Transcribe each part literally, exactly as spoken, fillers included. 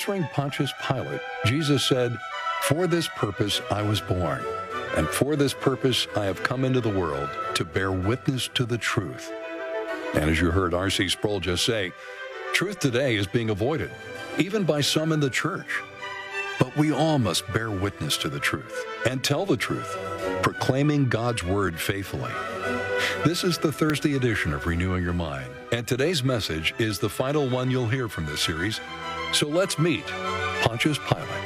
answering Pontius Pilate, Jesus said, "For this purpose I was born, and for this purpose I have come into the world, to bear witness to the truth." And as you heard R C Sproul just say, truth today is being avoided, even by some in the church. But we all must bear witness to the truth and tell the truth, proclaiming God's word faithfully. This is the Thursday edition of Renewing Your Mind, and today's message is the final one you'll hear from this series. So let's meet Pontius Pilate.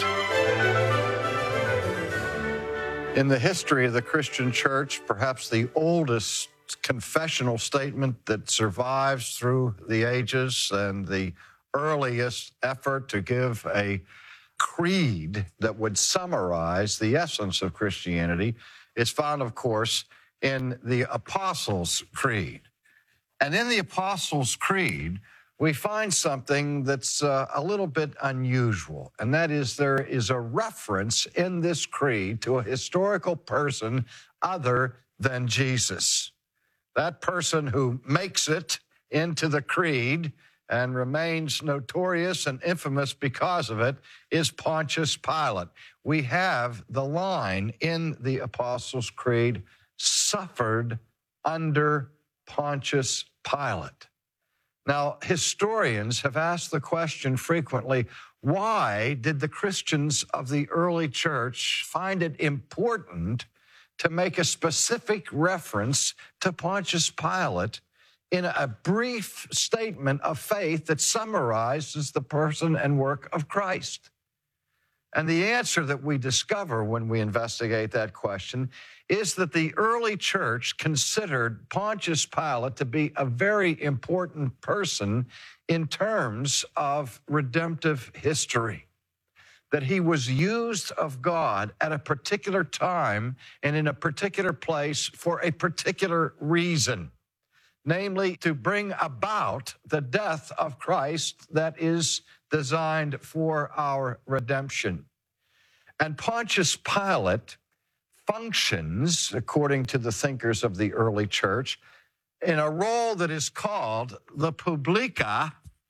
In the history of the Christian church, perhaps the oldest confessional statement that survives through the ages and the earliest effort to give a creed that would summarize the essence of Christianity is found, of course, in the Apostles' Creed. And in the Apostles' Creed, we find something that's uh, a little bit unusual, and that is there is a reference in this creed to a historical person other than Jesus. That person who makes it into the creed and remains notorious and infamous because of it is Pontius Pilate. We have the line in the Apostles' Creed, "suffered under Pontius Pilate." Now, historians have asked the question frequently, why did the Christians of the early church find it important to make a specific reference to Pontius Pilate in a brief statement of faith that summarizes the person and work of Christ? And the answer that we discover when we investigate that question is that the early church considered Pontius Pilate to be a very important person in terms of redemptive history, that he was used of God at a particular time and in a particular place for a particular reason, namely to bring about the death of Christ that is designed for our redemption. And Pontius Pilate functions, according to the thinkers of the early church, in a role that is called the publica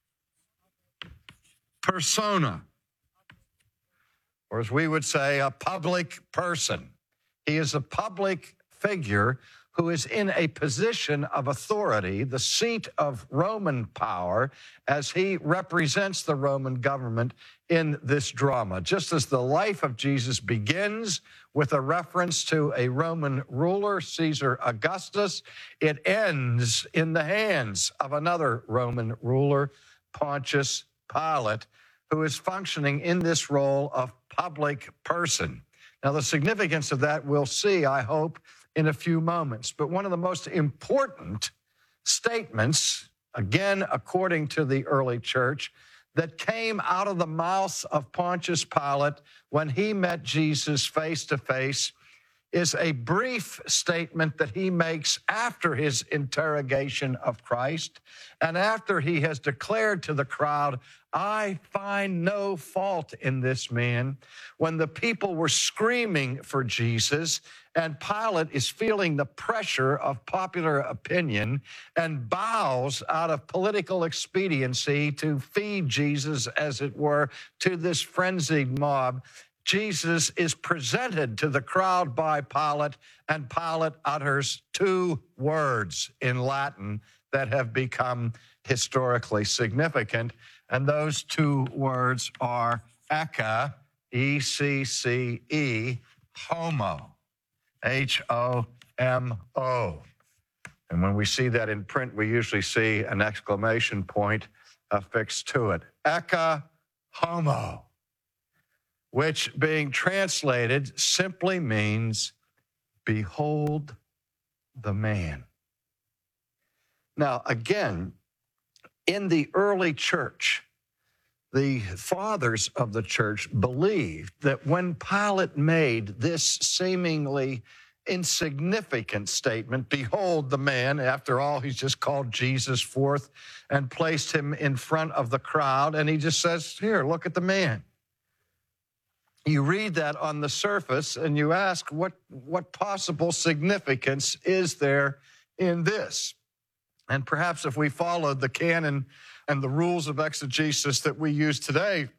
persona, or as we would say, a public person. He is a public figure who is in a position of authority, the seat of Roman power, as he represents the Roman government in this drama. Just as the life of Jesus begins with a reference to a Roman ruler, Caesar Augustus, it ends in the hands of another Roman ruler, Pontius Pilate, who is functioning in this role of public person. Now, the significance of that we'll see, I hope, in a few moments. But one of the most important statements, again, according to the early church, that came out of the mouth of Pontius Pilate when he met Jesus face to face is a brief statement that he makes after his interrogation of Christ and after he has declared to the crowd, "I find no fault in this man," when the people were screaming for Jesus and Pilate is feeling the pressure of popular opinion and bows out of political expediency to feed Jesus, as it were, to this frenzied mob. Jesus is presented to the crowd by Pilate, and Pilate utters two words in Latin that have become historically significant, and those two words are ecce, E C C E, homo, H O M O. And when we see that in print, we usually see an exclamation point affixed to it. Ecce homo, which being translated simply means, behold the man. Now, again, in the early church, the fathers of the church believed that when Pilate made this seemingly insignificant statement, behold the man, after all, he's just called Jesus forth and placed him in front of the crowd, and he just says, here, look at the man. You read that on the surface and you ask, what, what possible significance is there in this? And perhaps if we followed the canon and the rules of exegesis that we use today,